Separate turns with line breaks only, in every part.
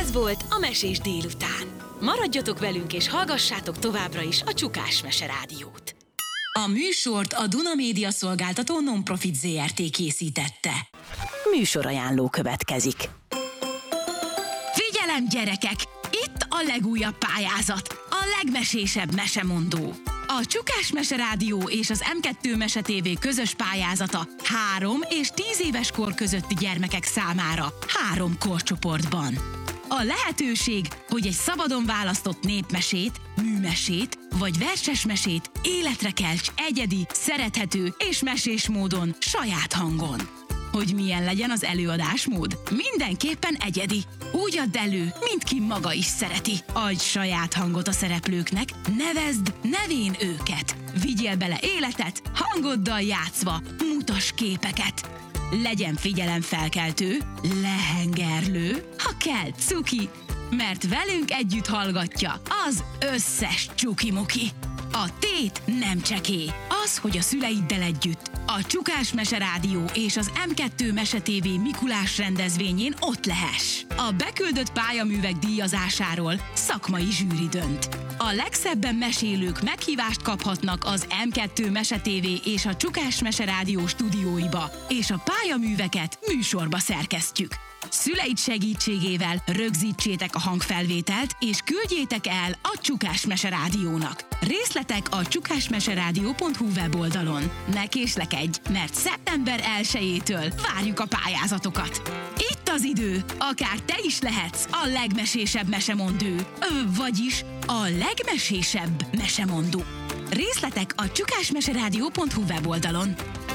Ez volt a Mesés délután. Maradjatok velünk és hallgassátok továbbra is a Csukás Mese Rádiót. A műsort a Duna Média Szolgáltató Non-Profit Zrt. Készítette. Műsorajánló következik. Figyelem, gyerekek! Itt a legújabb pályázat, a legmesésebb mesemondó. A Csukás Mese Rádió és az M2 Mese TV közös pályázata 3 és 10 éves kor közötti gyermekek számára 3 korcsoportban. A lehetőség, hogy egy szabadon választott népmesét, műmesét vagy versesmesét életre kelts egyedi, szerethető és mesés módon, saját hangon. Hogy milyen legyen az előadásmód? Mindenképpen egyedi. Úgy add elő, mint ki maga is szereti. Adj saját hangot a szereplőknek, nevezd nevén őket. Vigyél bele életet, hangoddal játszva, mutass képeket. Legyen figyelemfelkeltő, lehengerlő, ha kell cuki, mert velünk együtt hallgatja az összes csuki-muki. A tét nem csekély, az, hogy a szüleiddel együtt a Csukás Mese Rádió és az M2 Mese TV Mikulás rendezvényén ott lehess. A beküldött pályaművek díjazásáról szakmai zsűri dönt. A legszebben mesélők meghívást kaphatnak az M2 Mese TV és a Csukás Mese Rádió stúdióiba, és a pályaműveket műsorba szerkesztjük. Szüleid segítségével rögzítsétek a hangfelvételt, és küldjétek el a Csukás Mese Rádiónak. Részletek a csukásmeseradio.hu weboldalon. Ne késlekedj, mert szeptember 1-től várjuk a pályázatokat. Itt az idő, akár te is lehetsz a legmesésebb mesemondó, vagyis a legmesésebb mesemondó. Részletek a csukásmeseradio.hu weboldalon.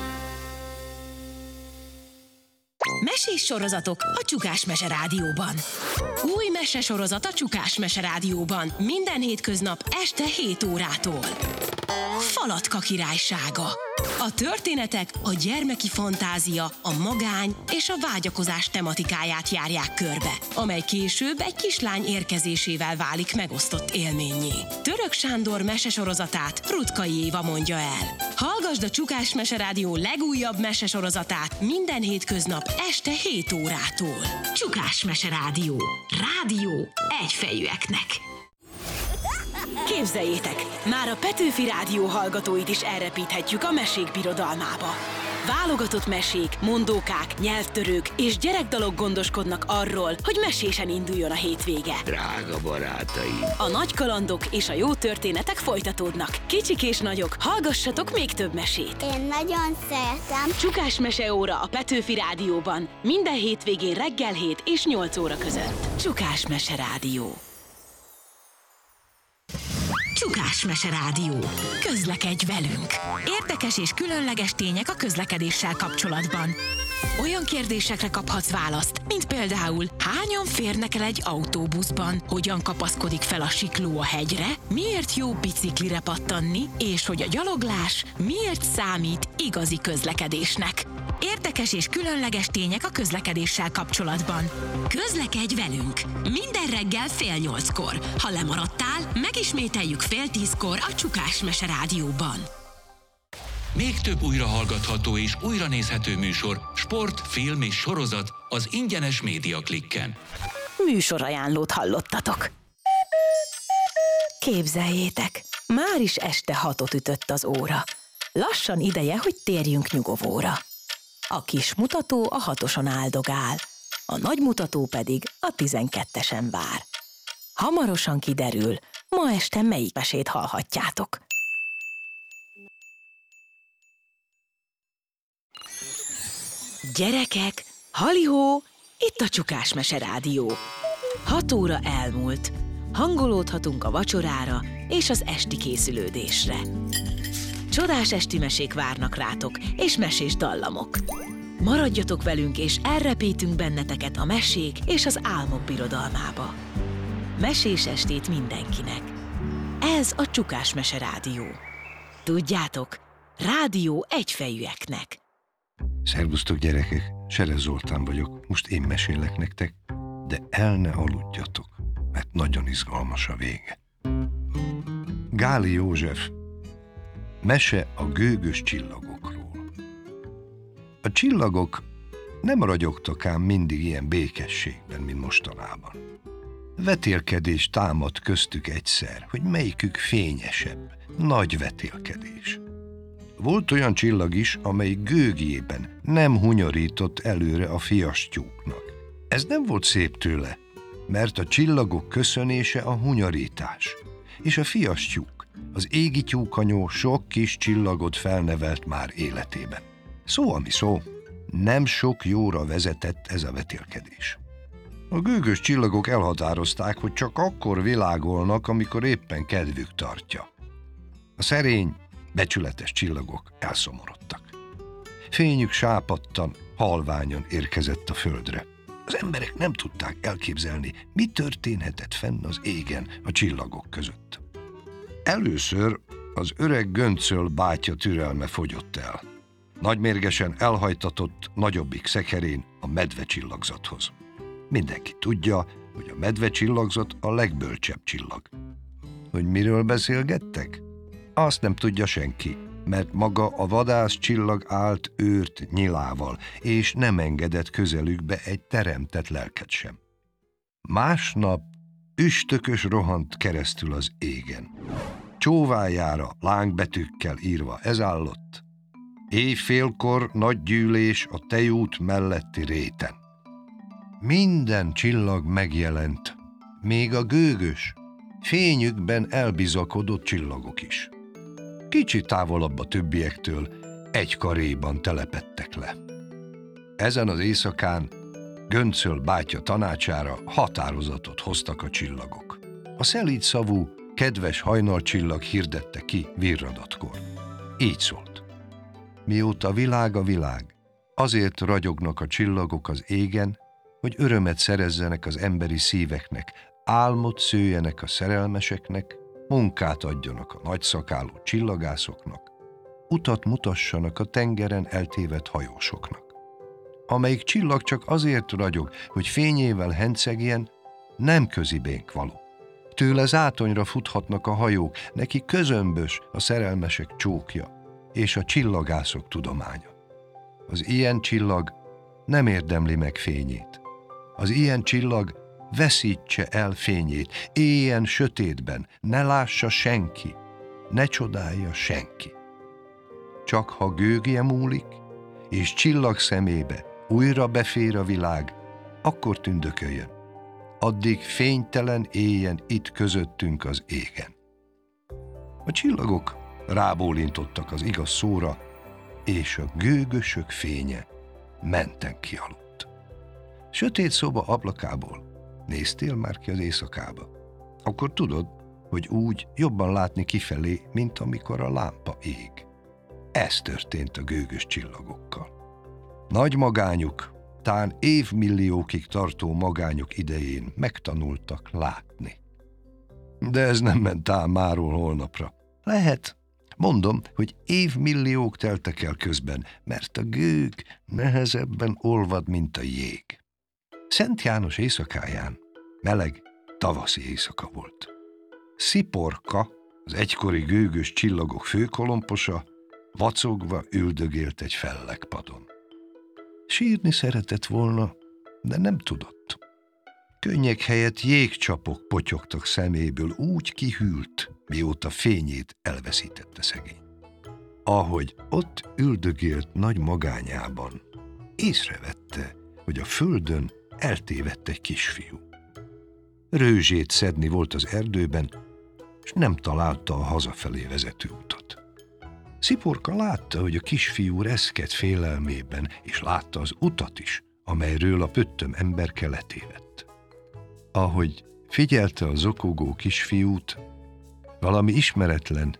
Mesés sorozatok a Csukás Mese Rádióban. Új mesesorozat a Csukás Mese Rádióban. Minden hétköznap este 7 órától. Falatka királysága. A történetek a gyermeki fantázia, a magány és a vágyakozás tematikáját járják körbe, amely később egy kislány érkezésével válik megosztott élménnyé. Török Sándor mesesorozatát Rutkai Éva mondja el. Hallgasd a Csukás Mese Rádió legújabb mesesorozatát minden hétköznap este 7 órától. Csukás Mese Rádió. Rádió egyfejűeknek. Képzeljétek, már a Petőfi Rádió hallgatóit is elrepíthetjük a mesék birodalmába. Válogatott mesék, mondókák, nyelvtörők és gyerekdalok gondoskodnak arról, hogy mesésen induljon a hétvége.
Drága barátaim!
A nagy kalandok és a jó történetek folytatódnak. Kicsik és nagyok, hallgassatok még több mesét.
Én nagyon szeretem.
Csukás Meseóra a Petőfi Rádióban. Minden hétvégén reggel 7 és 8 óra között. Csukás Mese Rádió. Csukás Mese Rádió. Közlekedj velünk! Érdekes és különleges tények a közlekedéssel kapcsolatban. Olyan kérdésekre kaphatsz választ, mint például: hányan férnek el egy autóbuszban, hogyan kapaszkodik fel a sikló a hegyre, miért jó biciklire pattanni, és hogy a gyaloglás miért számít igazi közlekedésnek. Érdekes és különleges tények a közlekedéssel kapcsolatban. Közlekedj velünk! Minden reggel 7:30-kor. Ha lemaradtál, megismételjük 9:30-kor a Csukás Mese Rádióban.
Még több újrahallgatható és újranézhető műsor, sport, film és sorozat az ingyenes Média Klikken.
Műsorajánlót hallottatok. Képzeljétek, már is este 6-ot ütött az óra. Lassan ideje, hogy térjünk nyugovóra. A kis mutató a 6-oson áldogál, a nagy mutató pedig a 12-esen vár. Hamarosan kiderül, ma este melyik mesét hallhatjátok. Gyerekek, halihó, itt a Csukás Mese Rádió. 6 óra elmúlt, hangolódhatunk a vacsorára és az esti készülődésre. Csodás esti mesék várnak rátok, és mesés dallamok. Maradjatok velünk, és elrepítünk benneteket a mesék és az álmok birodalmába. Mesés estét mindenkinek. Ez a Csukás Mese Rádió. Tudjátok, rádió egyfejűeknek.
Szervusztok, gyerekek! Serez Zoltán vagyok, most én mesélek nektek, de el ne aludjatok, mert nagyon izgalmas a vége. Gáli József. Mese a gőgös csillagokról. A csillagok nem ragyogtak ám mindig ilyen békességben, mint mostanában. Vetélkedés támad köztük egyszer, hogy melyikük fényesebb. Nagy vetélkedés. Volt olyan csillag is, amely gőgjében nem hunyorított előre a fiastyúknak. Ez nem volt szép tőle, mert a csillagok köszönése a hunyorítás. És a fiastyúk, az égi tyúkanyó sok kis csillagot felnevelt már életében. Szó, ami szó, nem sok jóra vezetett ez a vetélkedés. A gőgös csillagok elhatározták, hogy csak akkor világolnak, amikor éppen kedvük tartja. A szerény, becsületes csillagok elszomorodtak. Fényük sápadtan, halványan érkezett a földre. Az emberek nem tudták elképzelni, mi történhetett fenn az égen a csillagok között. Először az öreg Göncöl bátya türelme fogyott el. Nagymérgesen elhajtatott nagyobbik szekerén a medvecsillagzathoz. Mindenki tudja, hogy a medvecsillagzat a legbölcsebb csillag. Hogy miről beszélgettek? Azt nem tudja senki, mert maga a vadászcsillag állt őrt nyilával, és nem engedett közelükbe egy teremtett lelket sem. Másnap üstökös rohant keresztül az égen. Csóvájára lángbetűkkel írva ez állott: éjfélkor nagy gyűlés a tejút melletti réten. Minden csillag megjelent, még a gőgös, fényükben elbizakodott csillagok is. Kicsit távolabb a többiektől egy karéban telepedtek le. Ezen az éjszakán Göncöl bátya tanácsára határozatot hoztak a csillagok. A szelíd szavú, kedves hajnalcsillag hirdette ki virradatkor. Így szólt: mióta világ a világ, azért ragyognak a csillagok az égen, hogy örömet szerezzenek az emberi szíveknek, álmot szőjenek a szerelmeseknek, munkát adjanak a nagyszakálú csillagászoknak, utat mutassanak a tengeren eltévedt hajósoknak. Amelyik csillag csak azért ragyog, hogy fényével hencegjen, nem közibénk való. Tőle zátonyra futhatnak a hajók, neki közömbös a szerelmesek csókja és a csillagászok tudománya. Az ilyen csillag nem érdemli meg fényét. Az ilyen csillag veszítse el fényét, éljen sötétben, ne lássa senki, ne csodálja senki. Csak ha gőgje múlik, és csillag szemébe újra befér a világ, akkor tündököljön. Addig fénytelen éljen itt közöttünk az égen. A csillagok rábólintottak az igaz szóra, és a gőgösök fénye menten kialudt. Sötét szoba ablakából néztél már ki az éjszakába? Akkor tudod, hogy úgy jobban látni kifelé, mint amikor a lámpa ég. Ez történt a gőgös csillagokkal. Nagy magányuk, tán évmilliókig tartó magányuk idején megtanultak látni. De ez nem ment ám máról holnapra. Lehet, mondom, hogy évmilliók teltek el közben, mert a gőg nehezebben olvad, mint a jég. Szent János éjszakáján meleg tavaszi éjszaka volt. Sziporka, az egykori gőgös csillagok főkolomposa, vacogva üldögélt egy fellegpadon. Sírni szeretett volna, de nem tudott. Könnyek helyett jégcsapok potyogtak szeméből, úgy kihűlt, mióta fényét elveszítette szegény. Ahogy ott üldögélt nagy magányában, észrevette, hogy a földön eltévedt egy kisfiú. Rőzsét szedni volt az erdőben, és nem találta a hazafelé vezető utat. Sziporka látta, hogy a kisfiú reszked félelmében, és látta az utat is, amelyről a pöttöm emberke letévedt. Ahogy figyelte a zokogó kisfiút, valami ismeretlen,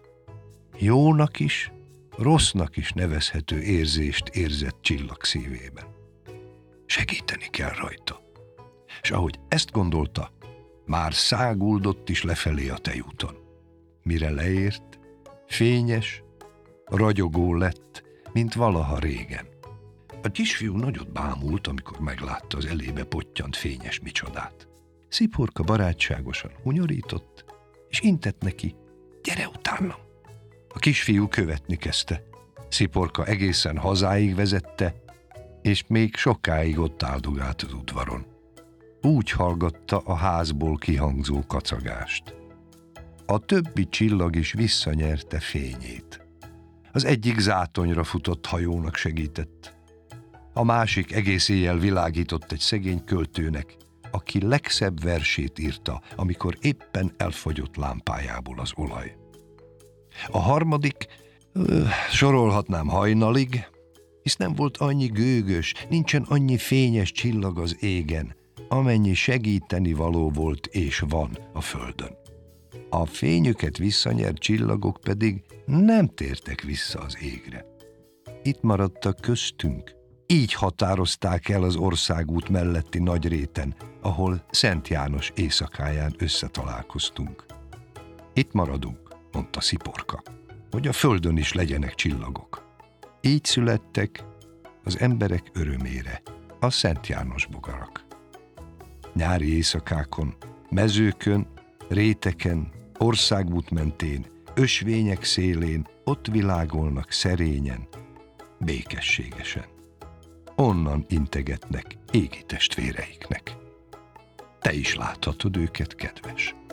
jónak is, rossznak is nevezhető érzést érzett csillag szívében. Segíteni kell rajta. És ahogy ezt gondolta, már száguldott is lefelé a tejúton. Mire leért, fényes, ragyogó lett, mint valaha régen. A kisfiú nagyot bámult, amikor meglátta az elébe pottyant fényes micsodát. Sziporka barátságosan hunyorított, és intett neki: gyere utánam! A kisfiú követni kezdte. Sziporka egészen hazáig vezette, és még sokáig ott áldogált az udvaron. úgy hallgatta a házból kihangzó kacagást. A többi csillag is visszanyerte fényét. Az egyik zátonyra futott hajónak segített. A másik egész éjjel világított egy szegény költőnek, aki legszebb versét írta, amikor éppen elfogyott lámpájából az olaj. A harmadik, sorolhatnám hajnalig, hisz nem volt annyi gőgös, nincsen annyi fényes csillag az égen, amennyi segíteni való volt és van a földön. A fényüket visszanyert csillagok pedig nem tértek vissza az égre. Itt maradtak köztünk. Így határozták el az országút melletti nagy réten, ahol Szent János éjszakáján összetalálkoztunk. Itt maradunk, mondta Sziporka, hogy a földön is legyenek csillagok. Így születtek az emberek örömére a Szent János bogarak. Nyári éjszakákon, mezőkön, réteken, országút mentén, ösvények szélén ott világolnak szerényen, békességesen. Onnan integetnek égi testvéreiknek. Te is láthatod őket, kedves.